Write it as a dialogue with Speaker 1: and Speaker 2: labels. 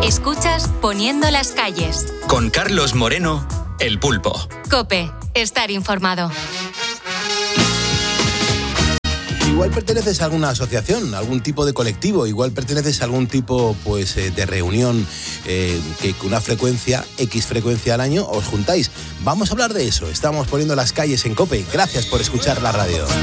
Speaker 1: Escuchas Poniendo las calles.
Speaker 2: Con Carlos Moreno, El Pulpo.
Speaker 1: COPE, estar informado.
Speaker 3: Igual perteneces a alguna asociación, algún tipo de colectivo, igual perteneces a algún tipo de reunión que con una frecuencia, X frecuencia al año, os juntáis. Vamos a hablar de eso. Estamos poniendo las calles en COPE. Gracias por escuchar la radio.